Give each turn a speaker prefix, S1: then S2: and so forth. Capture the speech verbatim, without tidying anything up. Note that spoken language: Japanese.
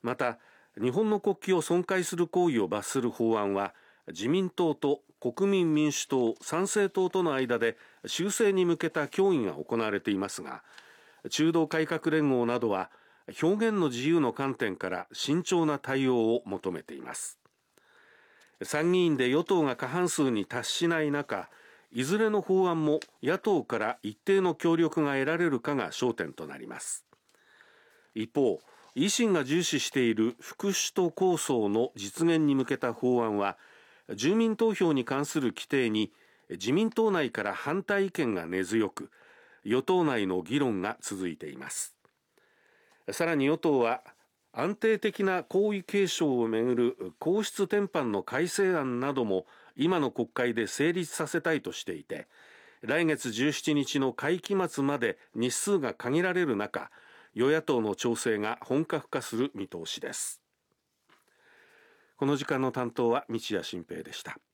S1: また日本の国旗を損壊する行為を罰する法案は自民党と国民民主党、参政党との間で修正に向けた協議が行われていますが、中道改革連合などは表現の自由の観点から慎重な対応を求めています。参議院で与党が過半数に達しない中、いずれの法案も野党から一定の協力が得られるかが焦点となります。一方、維新が重視している副首都構想の実現に向けた法案は、住民投票に関する規定に自民党内から反対意見が根強く、与党内の議論が続いています。さらに与党は安定的な皇位継承をめぐる皇室典範の改正案なども今の国会で成立させたいとしていて、来月じゅうしちにちの会期末まで日数が限られる中、与野党の調整が本格化する見通しです。この時間の担当は道谷新平でした。